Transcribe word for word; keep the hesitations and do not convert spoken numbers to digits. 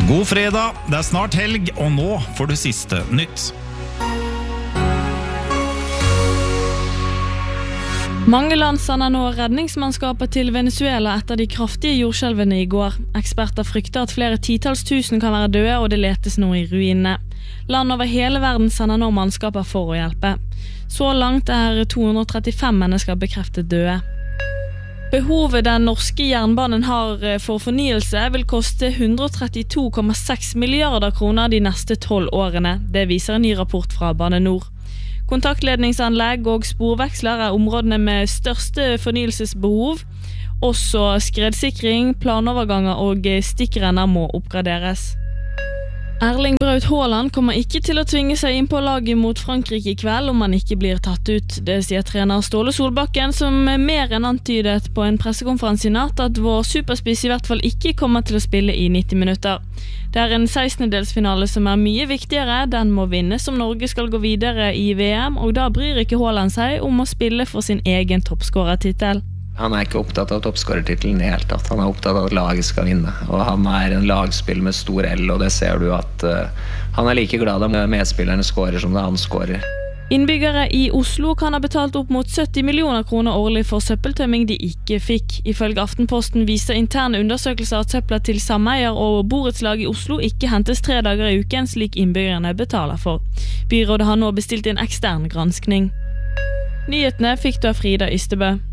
God fredag, det er snart helg, og nå får du siste nytt. Mange land sender nå redningsmannskapet til Venezuela etter de kraftige jordskjelvene i går. Eksperter frykter at flere titals tusen kan være døde, og det letes nå i ruinene. Land over hele verden sender nå mannskaper for å hjelpe. Så langt er to hundre og trettifem mennesker bekreftet døde. Behovet den norske jernbanen har for fornyelse vil koste hundre og trettito komma seks milliarder kroner de neste tolv årene. Det viser en ny rapport fra Bane Nor. Kontaktledningsanlegg og sporveksler er områdene med største fornyelsesbehov. Også skredsikring, planoverganger og stikkrenner må oppgraderes. Erling Braut Haaland kommer ikke til å tvinge seg inn på laget mot Frankrike i kveld om han ikke blir tatt ut. Det sier trener Ståle Solbakken, som mer enn antydet på en pressekonferanse i natt at vår superspiss i hvert fall ikke kommer til å spille i nitti minutter. Det er en sekstendedelsfinale som er mye viktigere. Den må vinnes om Norge skal gå videre i V M, og da bryr ikke Haaland seg om å spille for sin egen toppskårertitel. Han er ikke opptatt av toppskårertitelen i det hele tatt. Han er opptatt av at laget skal vinne. Og han er en lagspill med stor L, og det ser du at uh, han er like glad om medspillerne skårer som det han skårer. Innbyggere i Oslo kan ha betalt opp mot sytti millioner kroner årlig for søppeltømming de ikke fikk. Ifølge Aftenposten viser interne undersøkelser at søppler til sameier og borettslag i Oslo ikke hentes tre dager i uken, slik innbyggerne betaler for. Byrådet har nå bestilt en ekstern granskning. Nyhetene fikk du av Frida Ystebø.